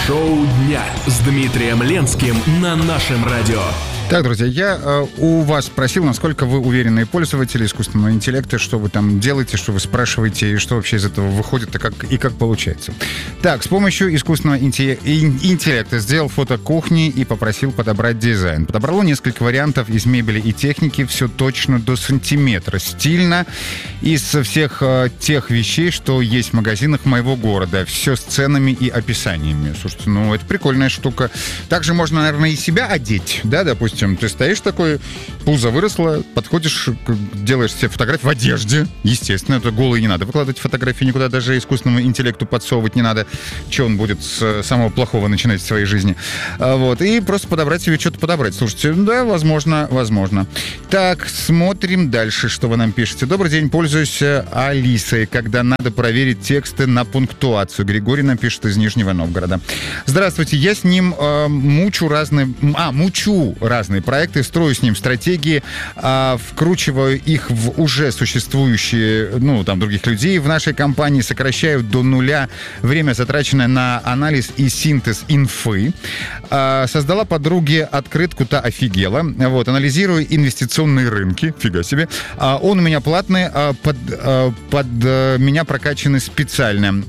Шоу дня с Дмитрием Ленским на нашем радио. Так, друзья, я у вас спросил, насколько вы уверенные пользователи искусственного интеллекта, что вы там делаете, что вы спрашиваете, и что вообще из этого выходит, и как получается. Так, с помощью искусственного интеллекта сделал фото кухни и попросил подобрать дизайн. Подобрало несколько вариантов из мебели и техники, все точно до сантиметра. Стильно, из всех тех вещей, что есть в магазинах моего города. Все с ценами и описаниями. Слушайте, ну это прикольная штука. Также можно, наверное, и себя одеть, да, допустим. Ты стоишь такой, пузо выросло, подходишь, делаешь себе фотографию в одежде. Естественно, это голый не надо выкладывать фотографии никуда, даже искусственному интеллекту подсовывать не надо. Че он будет с самого плохого начинать в своей жизни. Вот. И просто подобрать себе что-то подобрать. Слушайте, да, возможно. Так, смотрим дальше, что вы нам пишете. Добрый день, пользуюсь Алисой, когда надо проверить тексты на пунктуацию. Григорий нам пишет из Нижнего Новгорода. Здравствуйте, я с ним мучу разные проекты, строю с ним стратегии, вкручиваю их в уже существующие, других людей в нашей компании, сокращаю до нуля время, затраченное на анализ и синтез инфы. Создала подруге открытку, та офигела. Вот, анализирую инвестиционные рынки. Фига себе. Он у меня платный, под меня прокачаны специально.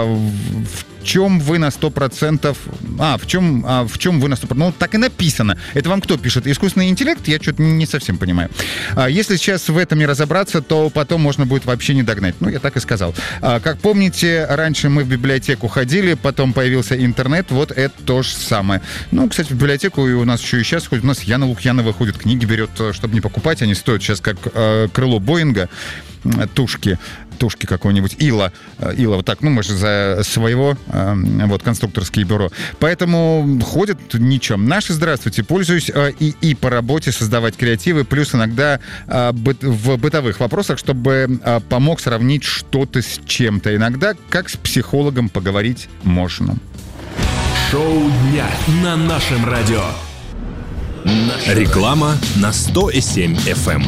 В чем вы на 100%... В чем вы на 100%... Ну, так и написано. Это вам кто пишет? Искусственный интеллект? Я что-то не совсем понимаю. Если сейчас в этом не разобраться, то потом можно будет вообще не догнать. Ну, я так и сказал. Как помните, раньше мы в библиотеку ходили, потом появился интернет, вот это то же самое. Ну, кстати, в библиотеку и у нас еще и сейчас ходит. У нас Яна Лукьянова ходит, книги берет, чтобы не покупать. Они стоят сейчас как крыло Боинга. Тушки какого-нибудь, Ила, вот так, мы же за своего, конструкторские бюро. Поэтому ходят ничем. Наши, здравствуйте, пользуюсь и по работе создавать креативы, плюс иногда в бытовых вопросах, чтобы помог сравнить что-то с чем-то. Иногда, как с психологом, поговорить можно. Шоу дня на нашем радио. Реклама на 100,7 FM.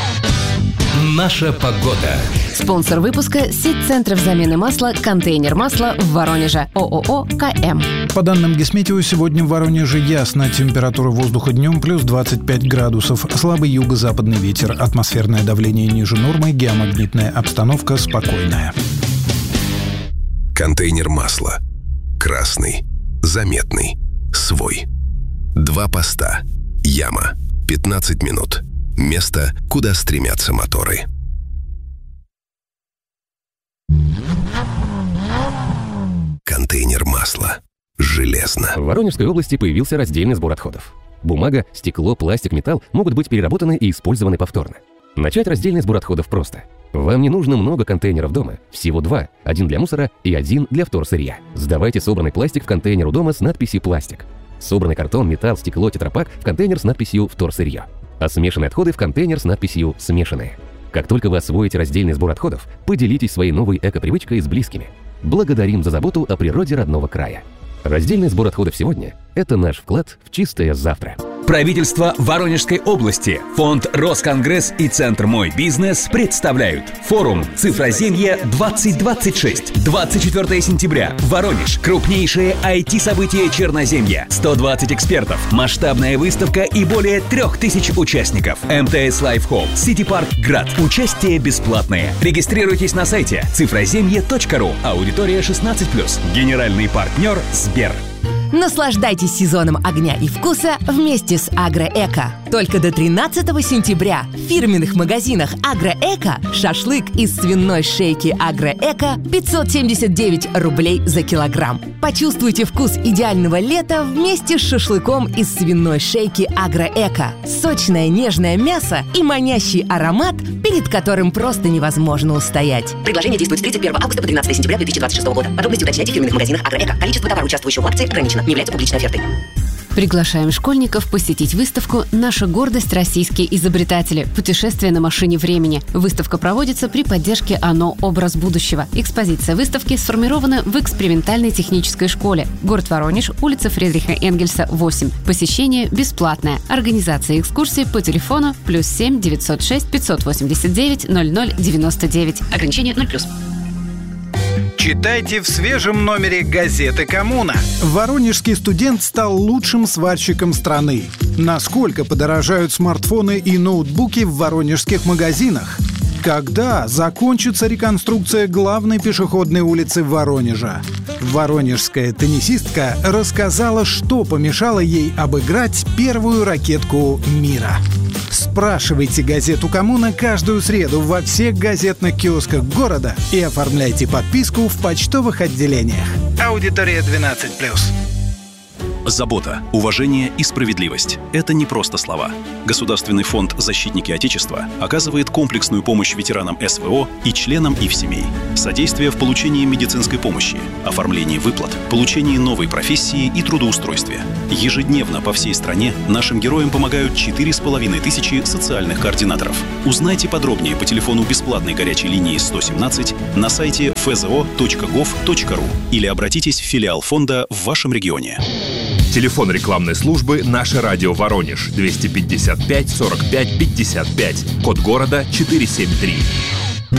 Наша погода. Спонсор выпуска — сеть центров замены масла «Контейнер масла» в Воронеже. ООО «КМ». По данным Гисметео, сегодня в Воронеже ясно. Температура воздуха днем плюс 25 градусов. Слабый юго-западный ветер. Атмосферное давление ниже нормы. Геомагнитная обстановка спокойная. Контейнер масла. Красный. Заметный. Свой. 2 поста. Яма. 15 минут. Место, куда стремятся моторы. Контейнер масла. Железно. В Воронежской области появился раздельный сбор отходов. Бумага, стекло, пластик, металл могут быть переработаны и использованы повторно. Начать раздельный сбор отходов просто. Вам не нужно много контейнеров дома. Всего 2. 1 для мусора и 1 для вторсырья. Сдавайте собранный пластик в контейнер у дома с надписью «Пластик». Собранный картон, металл, стекло, тетрапак в контейнер с надписью «Вторсырье». А смешанные отходы в контейнер с надписью «Смешанные». Как только вы освоите раздельный сбор отходов, поделитесь своей новой эко-привычкой с близкими. Благодарим за заботу о природе родного края. Раздельный сбор отходов сегодня – это наш вклад в чистое завтра. Правительство Воронежской области, фонд Росконгресс и Центр «Мой бизнес» представляют форум «Цифроземье-2026». 24 сентября. Воронеж. Крупнейшее IT-событие Черноземья. 120 экспертов. Масштабная выставка и более 3000 участников. МТС Лайфхолл. Сити-парк Град. Участие бесплатное. Регистрируйтесь на сайте цифроземье.ру. Аудитория 16+. Генеральный партнер Сбер. Наслаждайтесь сезоном огня и вкуса вместе с Агроэко. Только до 13 сентября в фирменных магазинах Агроэко шашлык из свиной шейки Агроэко 579 рублей за килограмм. Почувствуйте вкус идеального лета вместе с шашлыком из свиной шейки Агроэко. Сочное нежное мясо и манящий аромат, перед которым просто невозможно устоять. Предложение действует с 31 августа по 12 сентября 2026 года. Подробности уточняйте в фирменных магазинах Агроэко. Количество товара, участвующего в акции, ограничено. Не является публичной офертой. Приглашаем школьников посетить выставку «Наша гордость. Российские изобретатели. Путешествие на машине времени». Выставка проводится при поддержке ОНО «Образ будущего». Экспозиция выставки сформирована в экспериментальной технической школе. Город Воронеж, улица Фридриха Энгельса, 8. Посещение бесплатное. Организация экскурсии по телефону +7 906 589 00 99. Ограничение 0+. Читайте в свежем номере газеты «Коммуна». Воронежский студент стал лучшим сварщиком страны. Насколько подорожают смартфоны и ноутбуки в воронежских магазинах? Когда закончится реконструкция главной пешеходной улицы Воронежа? Воронежская теннисистка рассказала, что помешало ей обыграть первую ракетку мира. Спрашивайте газету «Коммуна» каждую среду во всех газетных киосках города и оформляйте подписку в почтовых отделениях. Аудитория 12+. Забота, уважение и справедливость – это не просто слова. Государственный фонд «Защитники Отечества» оказывает комплексную помощь ветеранам СВО и членам их семей. Содействие в получении медицинской помощи, оформлении выплат, получении новой профессии и трудоустройстве. Ежедневно по всей стране нашим героям помогают 4500 социальных координаторов. Узнайте подробнее по телефону бесплатной горячей линии 117 на сайте fzo.gov.ru или обратитесь в филиал фонда в вашем регионе. Телефон рекламной службы «Наше радио Воронеж» 255 45 55, код города 473.